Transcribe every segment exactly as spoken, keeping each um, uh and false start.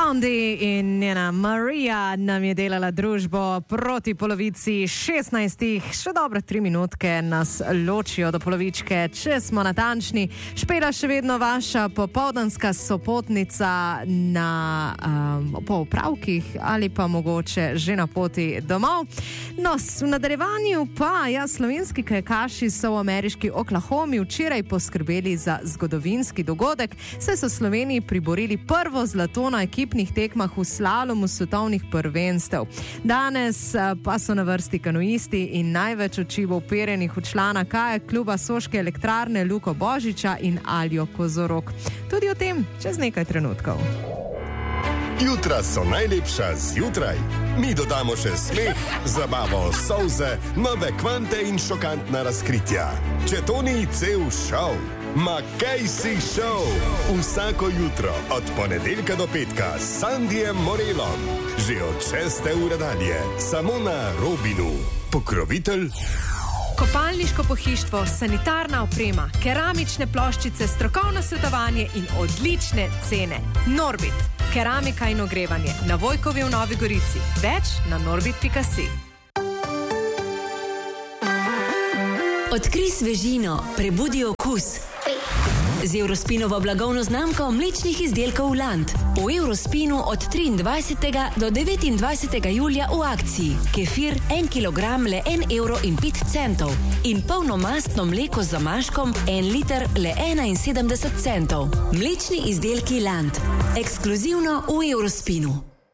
Blondie in njena Marija nam je delala družbo proti polovici šestnajstih, še dobre tri minutke nas ločijo do polovičke, če smo natančni. Špela še vedno vaša popoldanska sopotnica na um, po opravkih ali pa mogoče že na poti domov. No, v nadaljevanju pa, ja, slovenski kajakaši so v ameriški Oklahomi včeraj poskrbeli za zgodovinski dogodek, saj so Sloveniji priborili prvo zlato na ekipnih tekmah v slalomu svetovnih prvenstev. Danes pa so na vrsti kanuisti in največ oči bo uperjenih v člana kajak kluba Soške elektrarne Luko Božiča in Aljo Kozorog. Tudi o tem čez nekaj trenutkov. Jutra so najlepša zjutraj. Mi dodamo še smeh, zabavo, solze, nove kvante in šokantna razkritja. Če to ni cel šov, ma kaj si šov? Vsako jutro od ponedeljka do petka s Sandijem Morelom. Že od šeste ure dalje, samo na Robinu. Pokrovitelj Kopalniško pohištvo, sanitarna oprema, keramične ploščice, strokovno svetovanje in odlične cene. Norbit, keramika in ogrevanje na Vojkovi v Novi Gorici. Več na norbit pika si. Odkrij svežino, prebudi okus. Z Eurospinovo blagovno znamko mlečnih izdelkov Land. V Eurospinu od triindvajsetega do devetindvajsetega julija v akciji. Kefir en kilogram le en evro in pet centov. In polnomastno mleko z zamaškom en liter le enainsedemdeset centov. Mlečni izdelki Land. Ekskluzivno v Eurospinu.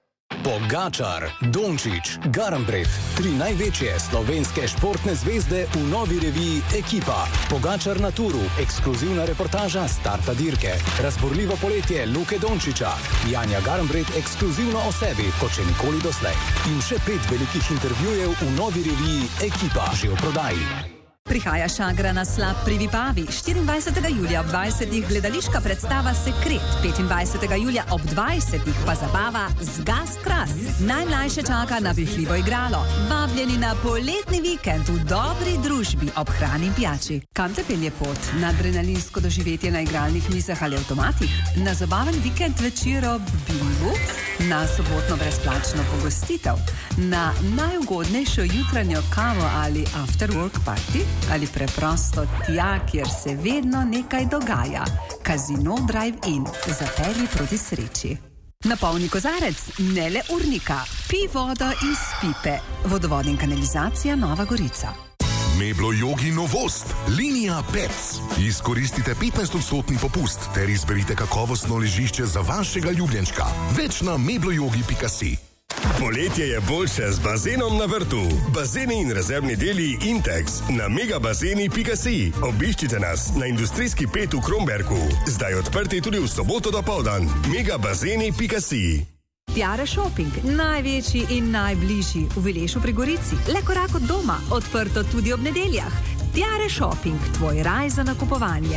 Pogačar, Dončić, Garambret, tri največje slovenske športne zvezde v novi reviji Ekipa. Pogačar na turu, ekskluzivna reportaža starta dirke. Razborljivo poletje Luke Dončića. Janja Garambret ekskluzivno o sebi, kot še nikoli doslej. In še pet velikih intervjujev v novi reviji Ekipa, že v prodaji. Prihaja Šagra na slab pri Vipavi. štiriindvajsetega julija ob dvajsetih gledališka predstava Sekret. petindvajsetega julija ob dvajsetih pa zabava Zgas Kras. Najmlajše čaka napihljivo igralo. Vabljeni na poletni vikend v dobri družbi ob hrani in pijači. Kam te pelje pot? Na adrenalinsko doživetje na igralnih mizah ali avtomatih? Na zabaven vikend večer ob bingu? Na sobotno brezplačno pogostitev? Na najugodnejšo jutranjo kavo ali after work party? Ali preprosto tja, kjer se vedno nekaj dogaja. Casino Drive-In. Zapelji proti sreči. Napolni kozarec, ne le urnika. Pij vodo iz pipe. Vodovod in kanalizacija Nova Gorica. Meblo Yogi novost. Linija Pets. Izkoristite petnajst odstotni popust ter izberite kakovostno ležišče za vašega ljubljenčka. Več na meblo yogi pika si. Poletje je boljše z bazenom na vrtu. Bazeni in rezervni deli Intex na megabazeni pika si. Obiščite nas na industrijski pet v Kromberku. Zdaj odprti tudi v soboto dopoldan. megabazeni pika si. Tiare Shopping, največji in najbližji v Vilešu pri Gorici. Le korak od doma, odprto tudi ob nedeljah. Tiare Shopping, tvoj raj za nakupovanje.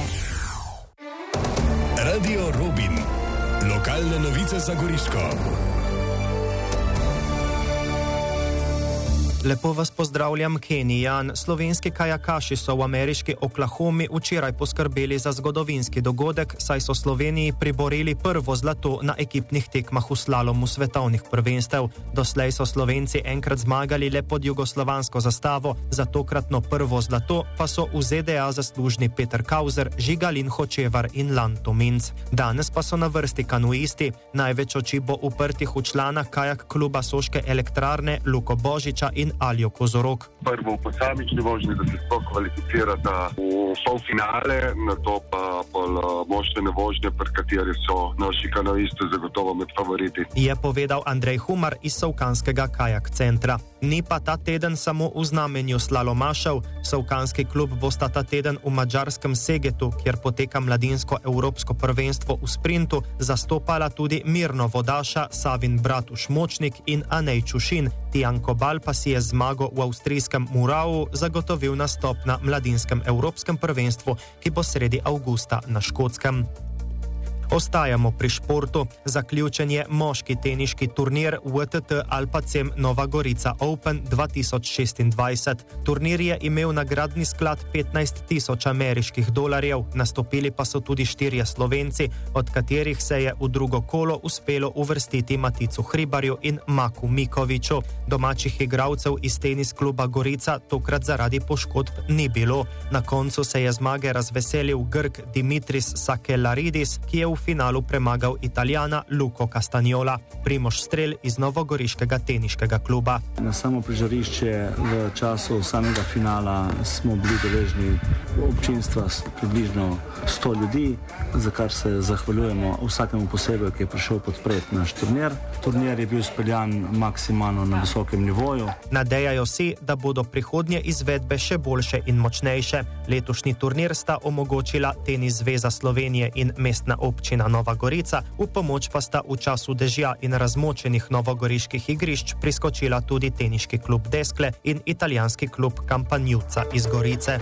Radio Robin. Lokalne novice za Goriško. Lepo vas pozdravljam, Kenijan. Slovenski kajakaši so v ameriški Oklahomi včeraj poskrbeli za zgodovinski dogodek, saj so Sloveniji priborili prvo zlato na ekipnih tekmah v slalomu svetovnih prvenstev. Doslej so Slovenci enkrat zmagali le pod jugoslovansko zastavo, za tokratno prvo zlato pa so v Z D A zaslužni Peter Kauzer, Žigalin Hočevar in Lan Tominc. Danes pa so na vrsti kanuisti. Največ oči bo uprtih v člana kajak kluba Soške elektrarne Luko Božiča in Aljo Kozorog. Prvo v posamični vožnji, da se sploh kvalificirata v polfinale, na to pa pol moštvene vožnje, pri kateri so naši kanoisti zagotovo med favoriti. Je povedal Andrej Humar iz Sovkanskega kajak centra. Ni pa ta teden samo v znamenju slalomašev. Sovkanski klub bosta ta teden v madžarskem Segetu, kjer poteka mladinsko evropsko prvenstvo v sprintu, zastopala tudi Mirno Vodaša, Savin Bratuš Močnik in Anej Čušin. Tijan Kobal pa si je zmago v avstrijskem Murau zagotovil nastop na mladinskem evropskem prvenstvu, ki bo sredi avgusta na Škotskem. Ostajamo pri športu. Zaključen je moški teniški turnir W T T Alpacem Nova Gorica Open dva tisoč šestindvajset. Turnir je imel nagradni sklad petnajst tisoč ameriških dolarjev, nastopili pa so tudi štirje Slovenci, od katerih se je v drugo kolo uspelo uvrstiti Maticu Hribarju in Maku Mikoviču. Domačih igralcev iz tenis kluba Gorica tokrat zaradi poškodb ni bilo. Na koncu se je zmage razveselil Grk Dimitris Sakelaridis, ki je v finalu premagal Italijana Luko Castagnola. Primož Strel iz novogoriškega teniškega kluba. Na samo prizorišče v času samega finala smo bili deležni občinstva približno sto ljudi, za kar se zahvaljujemo vsakemu posebej, ki je prišel podpreti naš turnir. Turnir je bil speljan maksimalno na visokem nivoju. Nadejajo si, da bodo prihodnje izvedbe še boljše in močnejše. Letošnji turnir sta omogočila Tenis Zveza Slovenije in Mestna občina Nova Gorica, v pomoč pa sta v času dežja in razmočenih novogoriških igrišč priskočila tudi teniški klub Deskle in italijanski klub Campagnuca iz Gorice.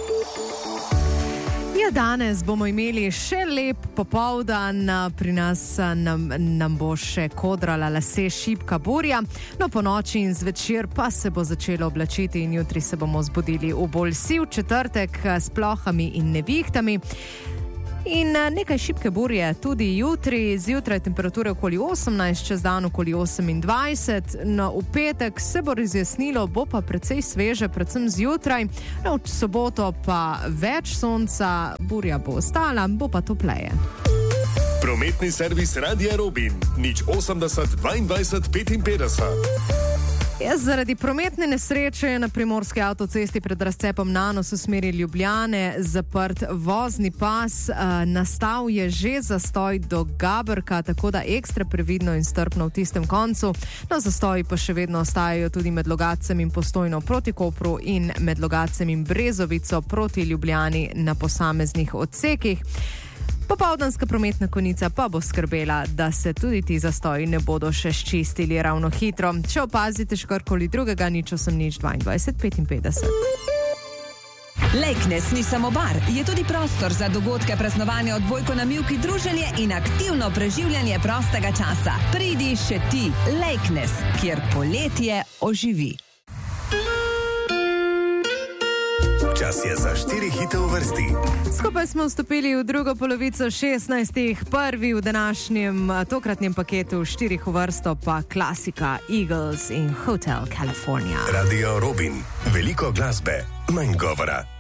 Ja, danes bomo imeli še lep popoldan, pri nas nam, nam bo še kodrala lase šibka burja, no po noči in zvečer pa se bo začelo oblačiti in jutri se bomo zbudili v bolj siv četrtek s plohami in nevihtami. In nekaj šibke burje tudi jutri, zjutraj temperature okoli osemnajst, čez dan okoli osemindvajset, no v petek se bo razjasnilo, bo pa precej sveže, predvsem zjutraj, no v soboto pa več sonca, burja bo ostala, bo pa topleje. Prometni servis Radia Robin, nič osemdeset dvaindvajset petinpetdeset. Jaz, zaradi prometne nesreče je na primorski avtocesti pred razcepom Nanos v smeri Ljubljane zaprt vozni pas. Nastal je že zastoj do Gabrka, tako da ekstra previdno in strpno v tistem koncu. No, zastoji pa še vedno ostajajo tudi med Logatcem in Postojno proti Kopru in med Logatcem in Brezovico proti Ljubljani na posameznih odsekih. Popoldanska prometna konica pa bo skrbela, da se tudi ti zastoji ne bodo še sčistili ravno hitro. Če opazite še karkoli drugega, nič osem nič dvaindvajset petinpetdeset. Lejknes ni samo bar, je tudi prostor za dogodke, praznovanje, odbojko na mivki, druženje in aktivno preživljanje prostega časa. Pridi še ti, Lejknes, kjer poletje oživi. Čas je za štiri hite v vrsti. Skupaj smo vstopili v drugo polovico šestnajstih, prvi v današnjem tokratnem paketu štirih v vrsto pa klasika Eagles in Hotel California. Radio Robin, veliko glasbe, manj govora.